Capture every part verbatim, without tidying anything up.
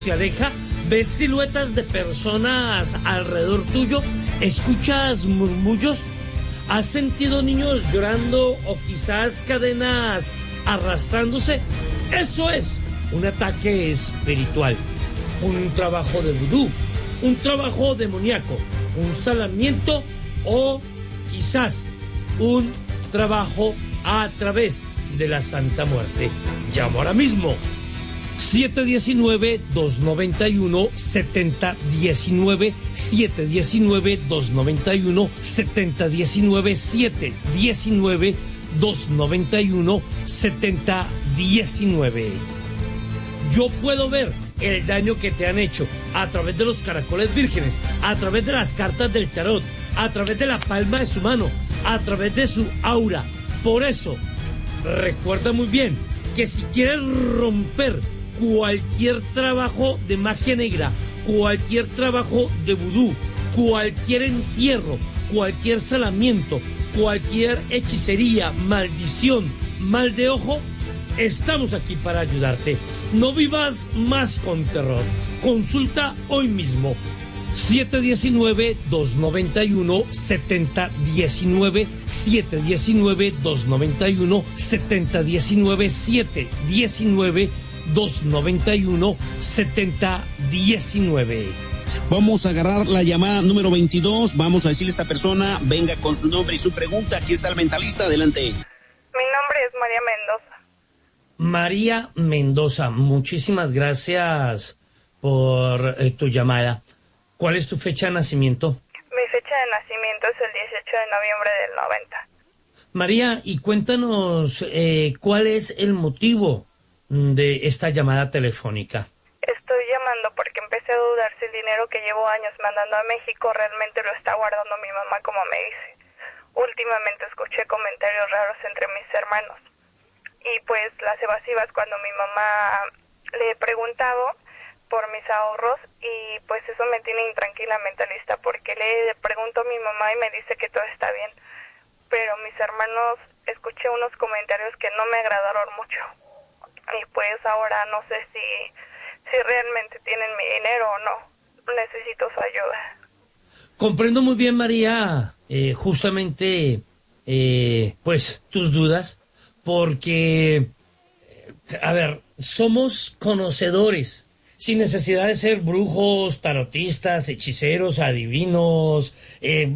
se aleja, ves siluetas de personas alrededor tuyo, escuchas murmullos, has sentido niños llorando o quizás cadenas arrastrándose. Eso es un ataque espiritual, un trabajo de vudú, un trabajo demoníaco, un salamiento o quizás un trabajo a través de la Santa Muerte. Llamo ahora mismo siete uno nueve, dos nueve uno, siete cero uno nueve, siete uno nueve, dos nueve uno, siete cero uno nueve, siete uno nueve, dos nueve uno, siete cero uno nueve. Yo puedo ver el daño que te han hecho a través de los caracoles vírgenes, a través de las cartas del tarot, a través de la palma de su mano, a través de su aura. Por eso, recuerda muy bien que si quieres romper cualquier trabajo de magia negra, cualquier trabajo de vudú, cualquier entierro, cualquier salamiento, cualquier hechicería, maldición, mal de ojo, estamos aquí para ayudarte. No vivas más con terror. Consulta hoy mismo. siete uno nueve, dos nueve uno, siete cero uno nueve, siete uno nueve, dos nueve uno, siete cero uno nueve, siete uno nueve, dos nueve uno, siete cero uno nueve. Vamos a agarrar la llamada número veintidós. Vamos a decirle a esta persona, venga con su nombre y su pregunta. Aquí está el mentalista, adelante. Mi nombre es María Mendoza. María Mendoza, muchísimas gracias por eh, tu llamada. ¿Cuál es tu fecha de nacimiento? Mi fecha de nacimiento es el dieciocho de noviembre del noventa. María, y cuéntanos eh, cuál es el motivo de esta llamada telefónica. Estoy llamando porque empecé a dudar si el dinero que llevo años mandando a México realmente lo está guardando mi mamá como me dice. Últimamente escuché comentarios raros entre mis hermanos. Y pues las evasivas cuando mi mamá le he preguntado por mis ahorros y pues eso me tiene intranquila, mentalista, porque le pregunto a mi mamá y me dice que todo está bien. Pero mis hermanos, escuché unos comentarios que no me agradaron mucho. Y pues ahora no sé si, si realmente tienen mi dinero o no. Necesito su ayuda. Comprendo muy bien, María, eh, justamente, eh, pues, tus dudas, porque, a ver, somos conocedores, sin necesidad de ser brujos, tarotistas, hechiceros, adivinos, eh,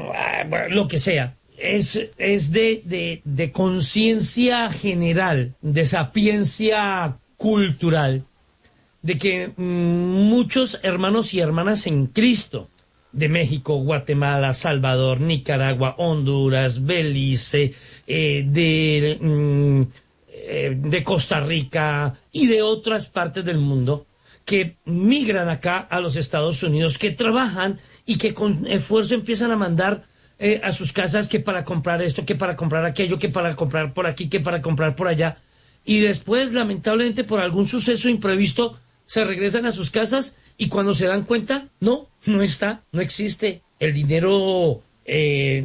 lo que sea. Es, es de, de, de conciencia general, de sapiencia cultural, de que mmm, muchos hermanos y hermanas en Cristo, de México, Guatemala, Salvador, Nicaragua, Honduras, Belice, eh, de, mmm, eh, de Costa Rica y de otras partes del mundo, que migran acá a los Estados Unidos, que trabajan y que con esfuerzo empiezan a mandar Eh, a sus casas, que para comprar esto, que para comprar aquello, que para comprar por aquí, que para comprar por allá, y después, lamentablemente, por algún suceso imprevisto, se regresan a sus casas y cuando se dan cuenta, no, no está, no existe. El dinero eh,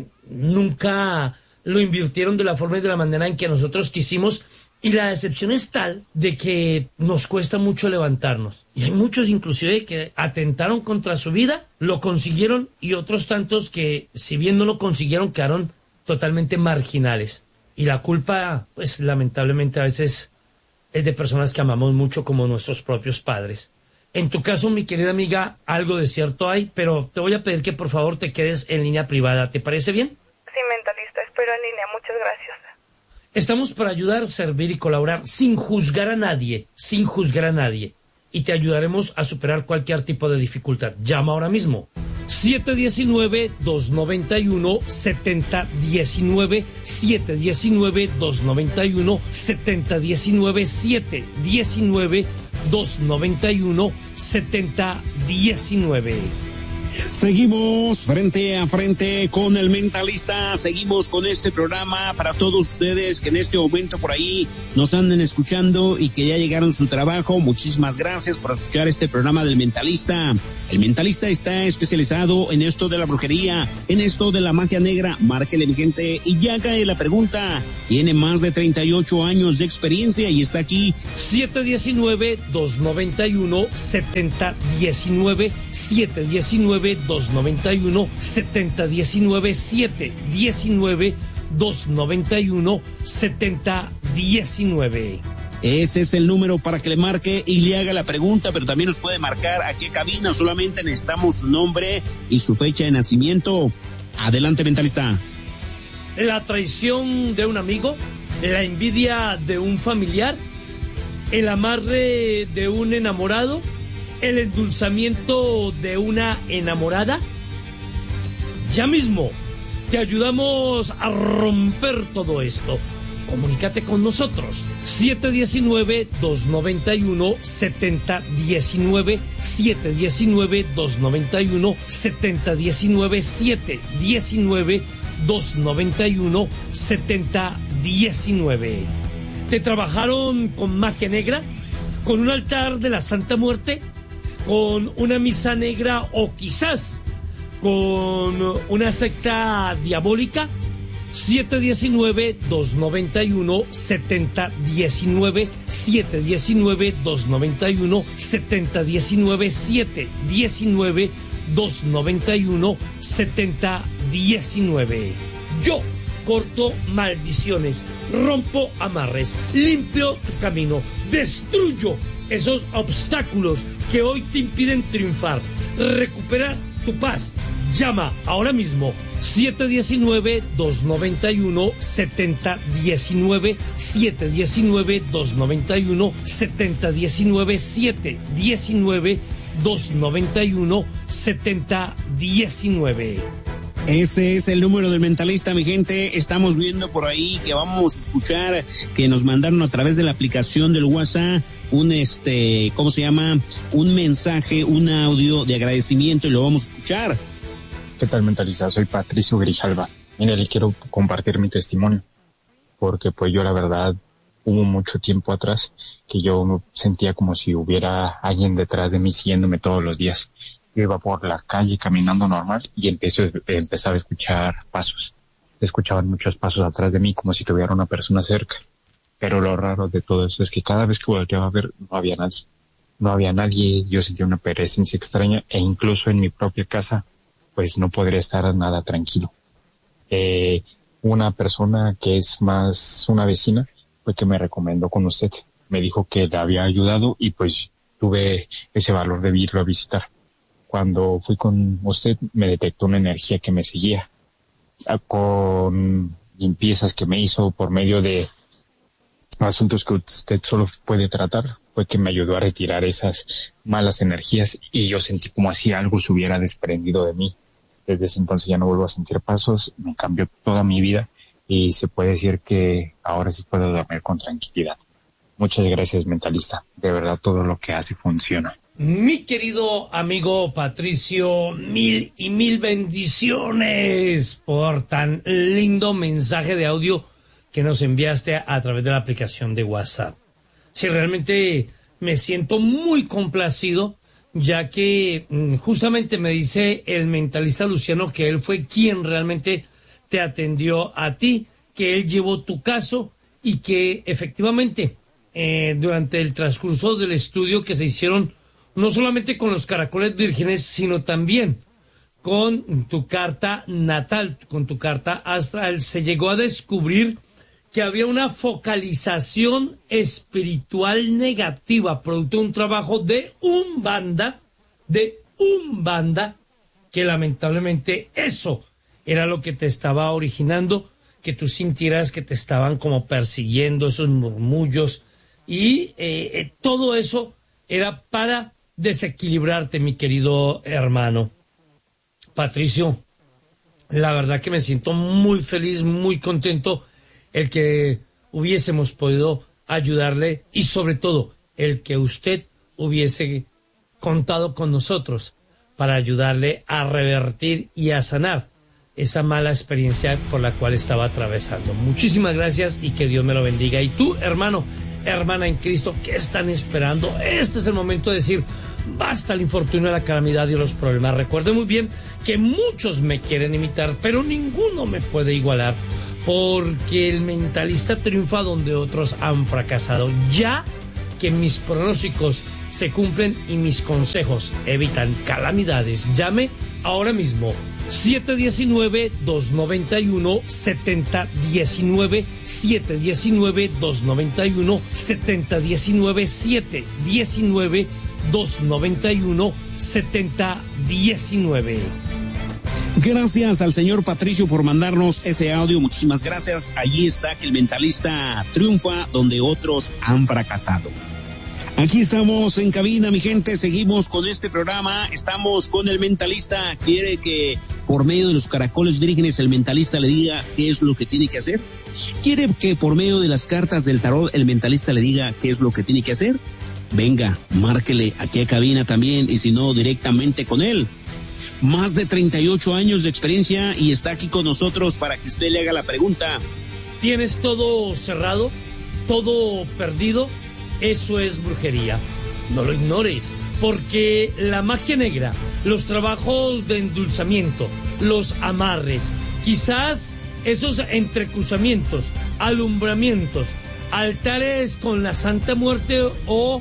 nunca lo invirtieron de la forma y de la manera en que nosotros quisimos, y la decepción es tal de que nos cuesta mucho levantarnos. Y hay muchos inclusive que atentaron contra su vida, lo consiguieron, y otros tantos que, si bien no lo consiguieron, quedaron totalmente marginales. Y la culpa, pues lamentablemente a veces es de personas que amamos mucho, como nuestros propios padres. En tu caso, mi querida amiga, algo de cierto hay, pero te voy a pedir que por favor te quedes en línea privada. ¿Te parece bien? Sí, mentalista, espero en línea. Muchas gracias. Estamos para ayudar, servir y colaborar sin juzgar a nadie, sin juzgar a nadie. Y te ayudaremos a superar cualquier tipo de dificultad. Llama ahora mismo. siete uno nueve, dos nueve uno, siete cero uno nueve, siete uno nueve, dos nueve uno, siete cero uno nueve, siete uno nueve, dos nueve uno, siete cero uno nueve. Seguimos frente a frente con el Mentalista, seguimos con este programa para todos ustedes que en este momento por ahí nos anden escuchando y que ya llegaron a su trabajo. Muchísimas gracias por escuchar este programa del Mentalista. El Mentalista está especializado en esto de la brujería, en esto de la magia negra. Márquele, mi gente, y ya cae la pregunta. Tiene más de treinta y ocho años de experiencia y está aquí. siete uno nueve, dos nueve uno, siete cero uno nueve, siete uno nueve, dos nueve uno, siete cero uno nueve, siete uno nueve, dos nueve uno, siete cero uno nueve. Ese es el número para que le marque y le haga la pregunta, pero también nos puede marcar a qué cabina. Solamente necesitamos su nombre y su fecha de nacimiento. Adelante, Mentalista. La traición de un amigo, la envidia de un familiar, el amarre de un enamorado, el endulzamiento de una enamorada. Ya mismo te ayudamos a romper todo esto. Comunícate con nosotros. siete uno nueve, dos nueve uno, siete cero uno nueve, siete uno nueve, dos nueve uno, siete cero uno nueve, siete uno nueve, dos nueve uno, siete cero uno nueve. ¿Te trabajaron con magia negra? ¿Con un altar de la Santa Muerte? ¿Con una misa negra o quizás con una secta diabólica? siete uno nueve, dos nueve uno, siete cero uno nueve, siete uno nueve, dos nueve uno, siete uno nueve, siete uno nueve, dos nueve uno, siete uno nueve. Yo corto maldiciones, rompo amarres, limpio tu camino, destruyo esos obstáculos que hoy te impiden triunfar. Recupera tu paz. Llama ahora mismo siete uno nueve, dos nueve uno, siete cero uno nueve, siete uno nueve, dos nueve uno, siete uno nueve, siete uno nueve, dos nueve uno, siete uno nueve. Ese es el número del Mentalista, mi gente. Estamos viendo por ahí que vamos a escuchar que nos mandaron a través de la aplicación del WhatsApp un, este, ¿cómo se llama? Un mensaje, un audio de agradecimiento y lo vamos a escuchar. ¿Qué tal, Mentalista? Soy Patricio Grijalva. Mira, le quiero compartir mi testimonio, porque pues yo la verdad hubo mucho tiempo atrás que yo sentía como si hubiera alguien detrás de mí siguiéndome todos los días. Yo iba por la calle caminando normal y empecé, empezaba a escuchar pasos. Escuchaban muchos pasos atrás de mí como si tuviera una persona cerca. Pero lo raro de todo eso es que cada vez que volteaba a ver no había nadie. No había nadie, yo sentía una presencia extraña e incluso en mi propia casa pues no podría estar nada tranquilo. Eh, una persona que es más una vecina fue que me recomendó con usted. Me dijo que le había ayudado y pues tuve ese valor de irlo a visitar. Cuando fui con usted me detectó una energía que me seguía, con limpiezas que me hizo por medio de asuntos que usted solo puede tratar. Fue que me ayudó a retirar esas malas energías y yo sentí como si algo se hubiera desprendido de mí. Desde ese entonces ya no vuelvo a sentir pasos, me cambió toda mi vida y se puede decir que ahora sí puedo dormir con tranquilidad. Muchas gracias, Mentalista. De verdad todo lo que hace funciona. Mi querido amigo Patricio, mil y mil bendiciones por tan lindo mensaje de audio que nos enviaste a través de la aplicación de WhatsApp. Sí, realmente me siento muy complacido, ya que justamente me dice el Mentalista Luciano que él fue quien realmente te atendió a ti, que él llevó tu caso y que efectivamente eh, durante el transcurso del estudio que se hicieron no solamente con los caracoles vírgenes, sino también con tu carta natal, con tu carta astral, se llegó a descubrir que había una focalización espiritual negativa, producto de un trabajo de Umbanda, de Umbanda, que lamentablemente eso era lo que te estaba originando, que tú sintieras que te estaban como persiguiendo, esos murmullos, y eh, eh, todo eso era para desequilibrarte, mi querido hermano. Patricio, la verdad que me siento muy feliz, muy contento el que hubiésemos podido ayudarle y sobre todo el que usted hubiese contado con nosotros para ayudarle a revertir y a sanar esa mala experiencia por la cual estaba atravesando. Muchísimas gracias y que Dios me lo bendiga. Y tú, hermano, hermana en Cristo, ¿qué están esperando? Este es el momento de decir, basta el infortunio, la calamidad y los problemas. Recuerde muy bien que muchos me quieren imitar, pero ninguno me puede igualar, porque el mentalista triunfa donde otros han fracasado. Ya que mis pronósticos se cumplen y mis consejos evitan calamidades, llame ahora mismo siete uno nueve, dos nueve uno, siete cero uno nueve, siete uno nueve, dos nueve uno, siete cero uno nueve, siete uno nueve, dos nueve uno, siete cero uno nueve. Gracias al señor Patricio por mandarnos ese audio, muchísimas gracias. Allí está que el mentalista triunfa donde otros han fracasado. Aquí estamos en cabina, mi gente, seguimos con este programa, estamos con el mentalista. ¿Quiere que por medio de los caracoles vírgenes el mentalista le diga qué es lo que tiene que hacer? ¿Quiere que por medio de las cartas del tarot el mentalista le diga qué es lo que tiene que hacer? Venga, márquele aquí a cabina también, y si no, directamente con él. Más de treinta y ocho años de experiencia y está aquí con nosotros para que usted le haga la pregunta. ¿Tienes todo cerrado? ¿Todo perdido? Eso es brujería. No lo ignores, porque la magia negra, los trabajos de endulzamiento, los amarres, quizás esos entrecruzamientos, alumbramientos, altares con la Santa Muerte o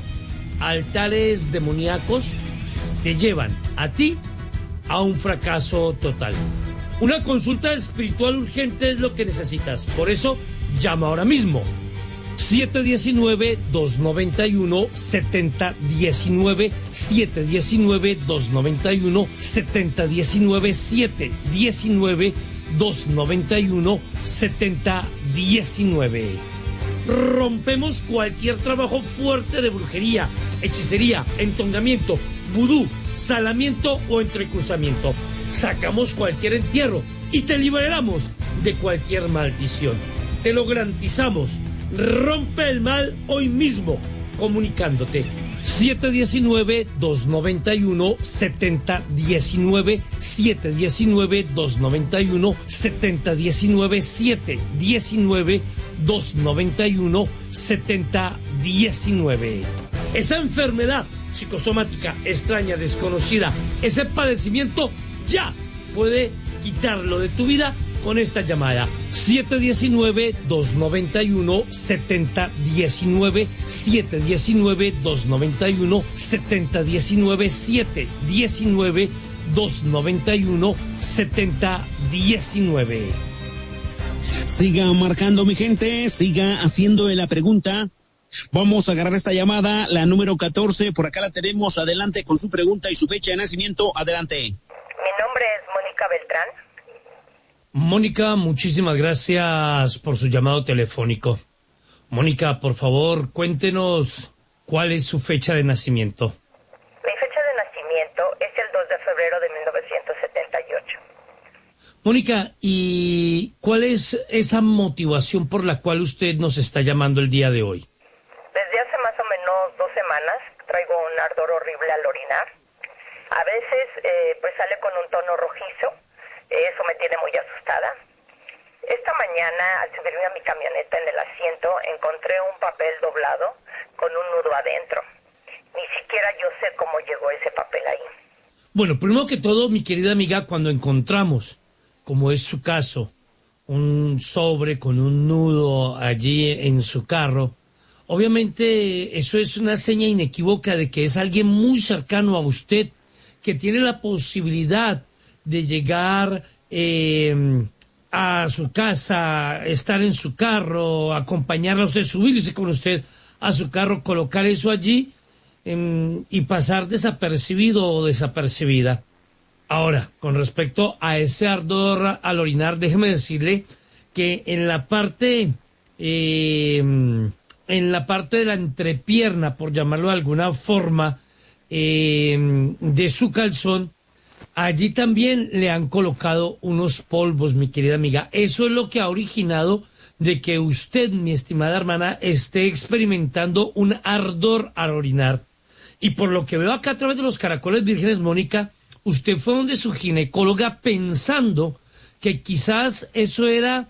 altares demoníacos, te llevan a ti a un fracaso total. Una consulta espiritual urgente es lo que necesitas. Por eso, llama ahora mismo. siete uno nueve, dos nueve uno, siete cero uno nueve, siete uno nueve, dos nueve uno, siete cero uno nueve, siete uno nueve, dos nueve uno, siete cero uno nueve. Rompemos cualquier trabajo fuerte de brujería, hechicería, entongamiento, vudú, salamiento o entrecruzamiento. Sacamos cualquier entierro y te liberamos de cualquier maldición. Te lo garantizamos. Rompe el mal hoy mismo comunicándote. siete uno nueve, dos nueve uno, siete cero uno nueve, siete uno nueve, dos nueve uno, siete cero uno nueve, siete uno nueve, dos nueve uno, siete cero uno nueve. Esa enfermedad psicosomática extraña, desconocida, ese padecimiento ya puede quitarlo de tu vida con esta llamada. siete uno nueve, dos nueve uno, siete cero uno nueve, siete uno nueve, dos nueve uno, siete cero uno nueve, siete uno nueve, dos nueve uno, siete cero uno nueve. Siga marcando, mi gente, siga haciendo la pregunta. Vamos a agarrar esta llamada, la número catorce, por acá la tenemos. Adelante con su pregunta y su fecha de nacimiento. Adelante. Mi nombre es Mónica Beltrán. Mónica, muchísimas gracias por su llamado telefónico. Mónica, por favor, cuéntenos cuál es su fecha de nacimiento. Mi fecha de nacimiento es el dos de febrero de mil novecientos setenta y ocho. Mónica, ¿y cuál es esa motivación por la cual usted nos está llamando el día de hoy? Desde hace más o menos dos semanas traigo un ardor horrible al orinar. A veces eh, pues sale con un tono rojizo. Eso me tiene muy asustada. Esta mañana, al subirme a mi camioneta en el asiento, encontré un papel doblado con un nudo adentro. Ni siquiera yo sé cómo llegó ese papel ahí. Bueno, primero que todo, mi querida amiga, cuando encontramos, como es su caso, un sobre con un nudo allí en su carro, obviamente eso es una seña inequívoca de que es alguien muy cercano a usted, que tiene la posibilidad de llegar eh, a su casa, estar en su carro, acompañarla a usted, subirse con usted a su carro, colocar eso allí eh, y pasar desapercibido o desapercibida. Ahora, con respecto a ese ardor al orinar, déjeme decirle que en la parte, eh, en la parte de la entrepierna, por llamarlo de alguna forma, eh, de su calzón, allí también le han colocado unos polvos, mi querida amiga. Eso es lo que ha originado de que usted, mi estimada hermana, esté experimentando un ardor al orinar. Y por lo que veo acá a través de los caracoles vírgenes, Mónica, usted fue donde su ginecóloga pensando que quizás eso era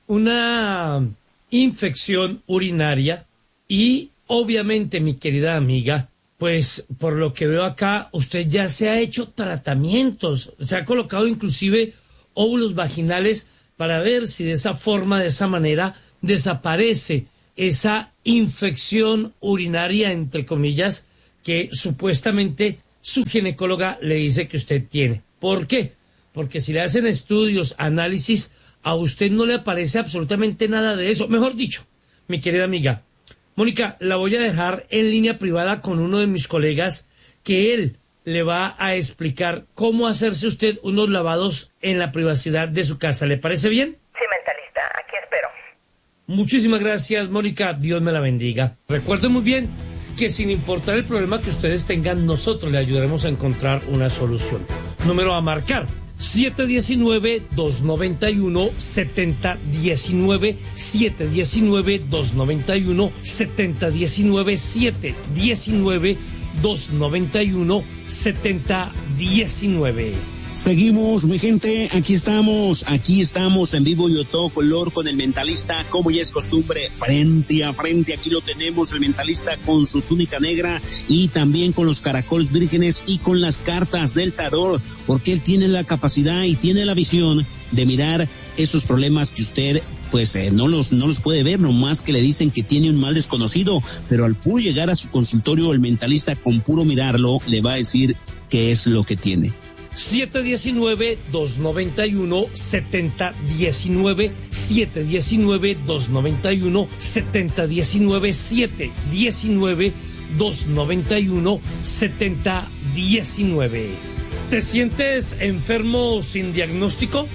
una infección urinaria y obviamente, mi querida amiga, pues por lo que veo acá, usted ya se ha hecho tratamientos, se ha colocado inclusive óvulos vaginales para ver si de esa forma, de esa manera, desaparece esa infección urinaria, entre comillas, que supuestamente su ginecóloga le dice que usted tiene. ¿Por qué? Porque si le hacen estudios, análisis, a usted no le aparece absolutamente nada de eso. Mejor dicho, mi querida amiga, Mónica, la voy a dejar en línea privada con uno de mis colegas que él le va a explicar cómo hacerse usted unos lavados en la privacidad de su casa. ¿Le parece bien? Sí, mentalista, aquí espero. Muchísimas gracias, Mónica. Dios me la bendiga. Recuerden muy bien que sin importar el problema que ustedes tengan, nosotros le ayudaremos a encontrar una solución. Número a marcar: siete uno nueve, dos nueve uno, siete cero uno nueve, siete uno nueve, dos nueve uno, siete cero uno nueve, siete uno nueve, dos nueve uno, siete cero uno nueve. Seguimos, mi gente, aquí estamos, aquí estamos en vivo y a todo color con el mentalista, como ya es costumbre, frente a frente, aquí lo tenemos, el mentalista con su túnica negra y también con los caracoles vírgenes y con las cartas del tarot, porque él tiene la capacidad y tiene la visión de mirar esos problemas que usted pues eh, no los no los puede ver, nomás que le dicen que tiene un mal desconocido, pero al puro llegar a su consultorio, el mentalista con puro mirarlo le va a decir qué es lo que tiene. siete uno nueve, dos nueve uno, siete cero uno nueve, siete uno nueve, dos nueve uno, siete cero uno nueve, siete uno nueve, dos nueve uno, siete cero uno nueve. ¿Te sientes enfermo sin diagnóstico?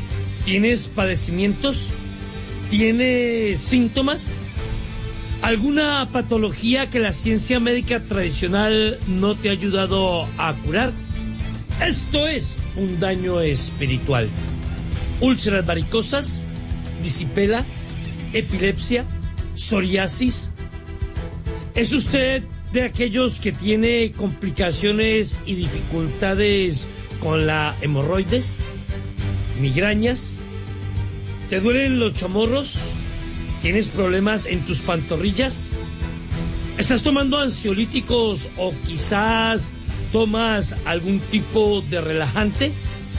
¿Tienes padecimientos? ¿Tienes síntomas? ¿Alguna patología que la ciencia médica tradicional no te ha ayudado a curar? Esto es un daño espiritual. Úlceras varicosas, disipela, epilepsia, psoriasis. ¿Es usted de aquellos que tiene complicaciones y dificultades con la hemorroides, migrañas? ¿Te duelen los chamorros? ¿Tienes problemas en tus pantorrillas? ¿Estás tomando ansiolíticos o quizás tomas algún tipo de relajante?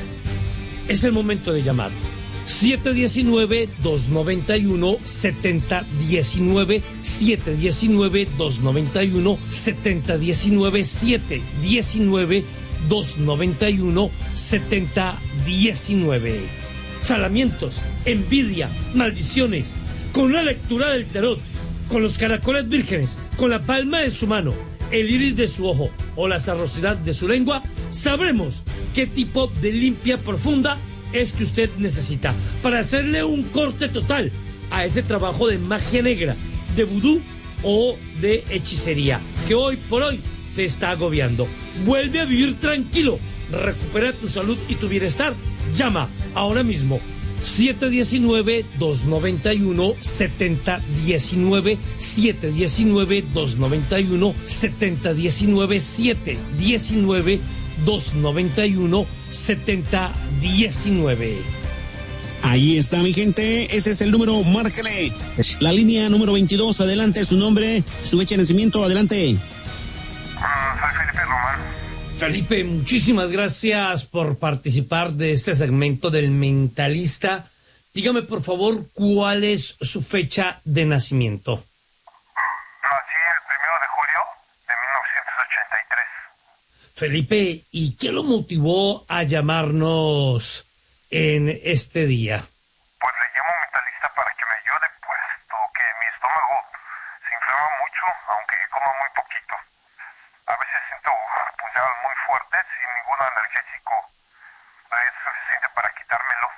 Es el momento de llamar. siete uno nueve, dos nueve uno, siete cero uno nueve, siete uno nueve, dos nueve uno, siete cero uno nueve, siete uno nueve, dos nueve uno, siete cero uno nueve. Salamientos, envidia, maldiciones, con una lectura del tarot, con los caracoles vírgenes, con la palma de su mano, el iris de su ojo o la sarrosidad de su lengua, sabremos qué tipo de limpia profunda es que usted necesita para hacerle un corte total a ese trabajo de magia negra, de vudú o de hechicería que hoy por hoy te está agobiando. Vuelve a vivir tranquilo, recupera tu salud y tu bienestar. Llama ahora mismo. siete uno nueve, dos nueve uno, siete cero uno nueve, siete uno nueve, dos nueve uno, siete cero uno nueve, siete uno nueve, dos nueve uno, siete cero uno nueve. Ahí está, mi gente, ese es el número, márquele. La línea número veintidós, adelante, su nombre, su fecha de nacimiento, adelante. Uh, soy Felipe Román. Felipe, muchísimas gracias por participar de este segmento del Mentalista. Dígame, por favor, ¿cuál es su fecha de nacimiento? Nací el primero de julio de mil novecientos ochenta y tres. Felipe, ¿y qué lo motivó a llamarnos en este día? Pues le llamo mentalista para que me ayude, puesto que mi estómago se inflama mucho, aunque coma muy poquito. A veces siento punzadas muy fuertes sin ningún analgésico es suficiente para quitármelo.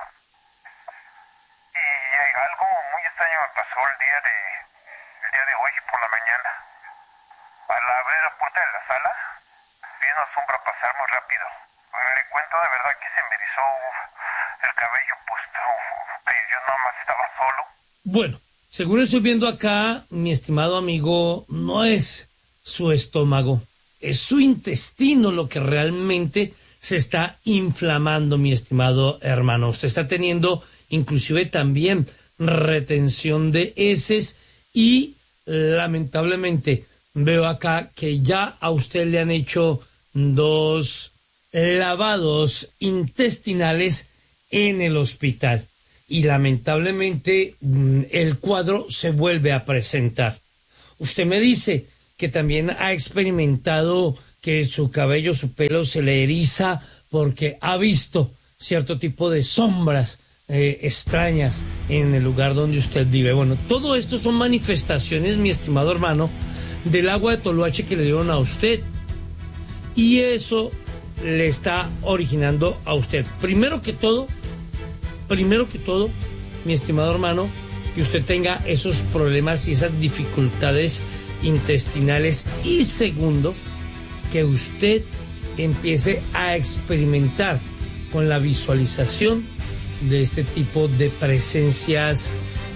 Y algo muy extraño me pasó el día de el día de hoy por la mañana. Al abrir la puerta de la sala, vi una sombra pasar muy rápido. Le cuento de verdad que se me erizó el cabello, puesto que yo nada más estaba solo. Bueno, según estoy viendo acá, mi estimado amigo, no es su estómago, es su intestino lo que realmente se está inflamando, mi estimado hermano. Usted está teniendo inclusive también retención de heces y lamentablemente veo acá que ya a usted le han hecho dos lavados intestinales en el hospital y lamentablemente el cuadro se vuelve a presentar. Usted me dice que también ha experimentado que su cabello, su pelo se le eriza porque ha visto cierto tipo de sombras eh, extrañas en el lugar donde usted vive. Bueno, todo esto son manifestaciones, mi estimado hermano, del agua de toloache que le dieron a usted. Y eso le está originando a usted. Primero que todo, primero que todo, mi estimado hermano, que usted tenga esos problemas y esas dificultades intestinales. Y segundo, que usted empiece a experimentar con la visualización de este tipo de presencias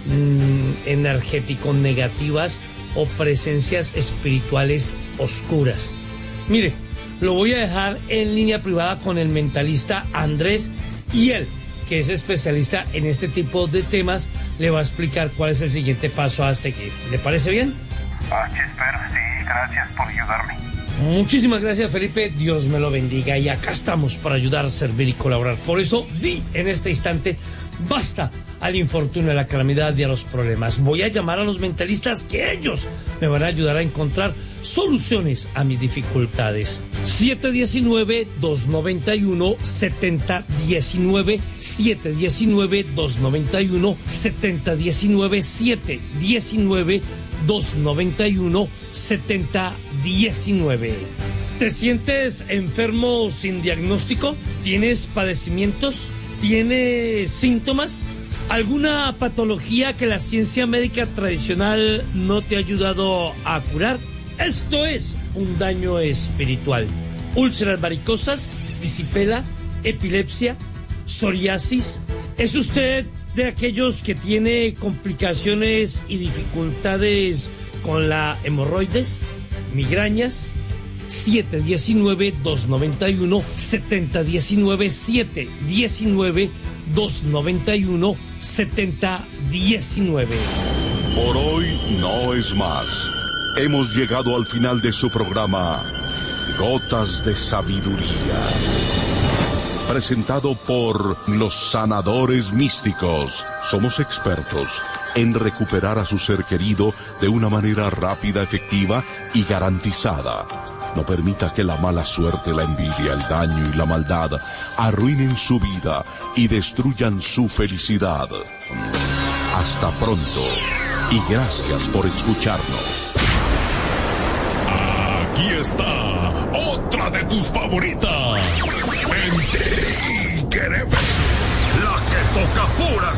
mmm, energético negativas o presencias espirituales oscuras. Mire, lo voy a dejar en línea privada con el mentalista Andrés y él, que es especialista en este tipo de temas, le va a explicar cuál es el siguiente paso a seguir. ¿Le parece bien? Ah, Chesper, sí, gracias por ayudarme. Muchísimas gracias, Felipe. Dios me lo bendiga. Y acá estamos para ayudar, servir y colaborar. Por eso, di en este instante, basta al infortunio, a la calamidad y a los problemas. Voy a llamar a los mentalistas que ellos me van a ayudar a encontrar soluciones a mis dificultades. siete uno nueve, dos nueve uno, siete cero uno nueve, siete uno nueve, dos nueve uno, siete cero uno nueve, siete uno nueve, dos nueve uno, siete cero uno nueve. ¿Te sientes enfermo sin diagnóstico? ¿Tienes padecimientos? ¿Tienes síntomas? ¿Alguna patología que la ciencia médica tradicional no te ha ayudado a curar? Esto es un daño espiritual. Úlceras varicosas, disipela, epilepsia, psoriasis. ¿Es usted de aquellos que tiene complicaciones y dificultades con la hemorroides, migrañas? siete uno nueve, dos nueve uno, siete cero uno nueve, siete uno nueve, dos nueve uno, siete cero uno nueve. Por hoy no es más. Hemos llegado al final de su programa Gotas de Sabiduría, presentado por los sanadores místicos. Somos expertos en recuperar a su ser querido de una manera rápida, efectiva y garantizada. No permita que la mala suerte, la envidia, el daño y la maldad arruinen su vida y destruyan su felicidad. Hasta pronto y gracias por escucharnos. Aquí está otra de tus favoritas. Mente y Querétaro, la que toca puras